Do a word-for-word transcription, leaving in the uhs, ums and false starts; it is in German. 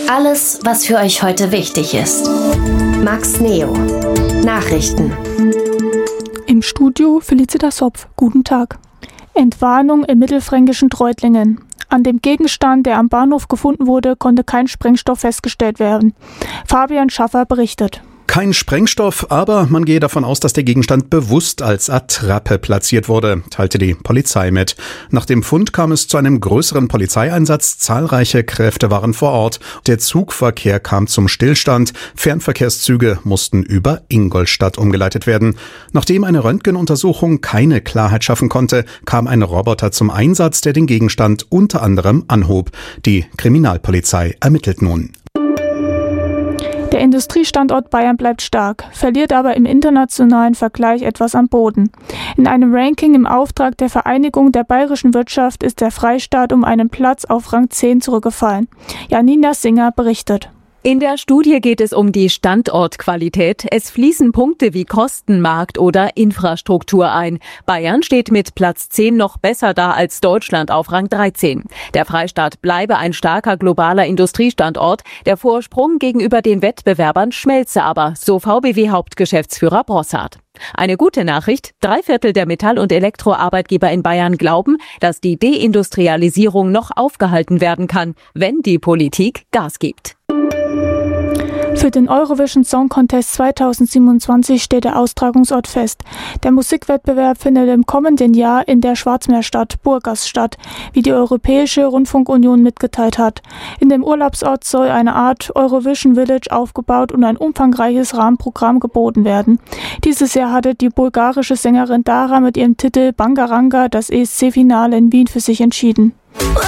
Alles, was für euch heute wichtig ist. Max Neo. Nachrichten. Im Studio Felicitas Hopf. Guten Tag. Entwarnung im mittelfränkischen Treutlingen. An dem Gegenstand, der am Bahnhof gefunden wurde, konnte kein Sprengstoff festgestellt werden. Fabian Schaffer berichtet. Kein Sprengstoff, aber man gehe davon aus, dass der Gegenstand bewusst als Attrappe platziert wurde, teilte die Polizei mit. Nach dem Fund kam es zu einem größeren Polizeieinsatz. Zahlreiche Kräfte waren vor Ort. Der Zugverkehr kam zum Stillstand. Fernverkehrszüge mussten über Ingolstadt umgeleitet werden. Nachdem eine Röntgenuntersuchung keine Klarheit schaffen konnte, kam ein Roboter zum Einsatz, der den Gegenstand unter anderem anhob. Die Kriminalpolizei ermittelt nun. Der Industriestandort Bayern bleibt stark, verliert aber im internationalen Vergleich etwas an Boden. In einem Ranking im Auftrag der Vereinigung der bayerischen Wirtschaft ist der Freistaat um einen Platz auf Rang zehn zurückgefallen. Janina Singer berichtet. In der Studie geht es um die Standortqualität. Es fließen Punkte wie Kosten, Markt oder Infrastruktur ein. Bayern steht mit Platz zehn noch besser da als Deutschland auf Rang dreizehn. Der Freistaat bleibe ein starker globaler Industriestandort. Der Vorsprung gegenüber den Wettbewerbern schmelze aber, so V B W-Hauptgeschäftsführer Brossard. Eine gute Nachricht: Drei Viertel der Metall- und Elektroarbeitgeber in Bayern glauben, dass die Deindustrialisierung noch aufgehalten werden kann, wenn die Politik Gas gibt. Für den Eurovision Song Contest zweitausendsiebenundzwanzig steht der Austragungsort fest. Der Musikwettbewerb findet im kommenden Jahr in der Schwarzmeerstadt Burgas statt, wie die Europäische Rundfunkunion mitgeteilt hat. In dem Urlaubsort soll eine Art Eurovision Village aufgebaut und ein umfangreiches Rahmenprogramm geboten werden. Dieses Jahr hatte die bulgarische Sängerin Dara mit ihrem Titel Bangaranga das E S C-Finale in Wien für sich entschieden.